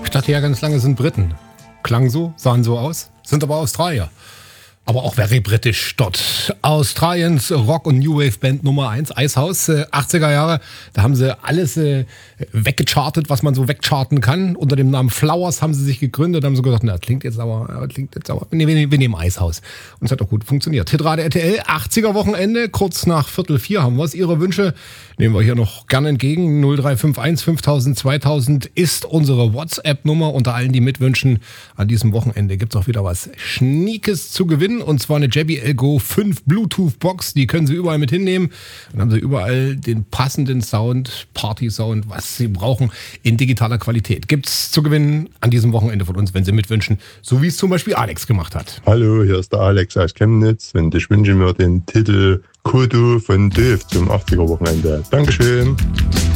Ich dachte ja ganz lange, sind Briten. Klang so, sahen so aus, sind aber Australier. Aber auch very britisch dort. Australiens Rock- und New Wave-Band Nummer 1, Icehouse, 80er Jahre. Da haben sie alles weggechartet, was man so wegcharten kann. Unter dem Namen Flowers haben sie sich gegründet, haben sie gesagt, na, klingt jetzt aber. Nee, wir nehmen Icehouse. Und es hat auch gut funktioniert. Hitrate RTL, 80er Wochenende, kurz nach 3:45 haben wir es. Ihre Wünsche nehmen wir hier noch gerne entgegen. 0351 5000 2000 ist unsere WhatsApp-Nummer. Unter allen, die mitwünschen, an diesem Wochenende gibt es auch wieder was Schniekes zu gewinnen. Und zwar eine JBL Go 5 Bluetooth-Box. Die können Sie überall mit hinnehmen. Dann haben Sie überall den passenden Sound, Party-Sound, was Sie brauchen, in digitaler Qualität. Gibt's zu gewinnen an diesem Wochenende von uns, wenn Sie mitwünschen. So wie es zum Beispiel Alex gemacht hat. Hallo, hier ist der Alex aus Chemnitz. Und ich wünsche mir den Titel Kodo von Dave zum 80er Wochenende. Dankeschön.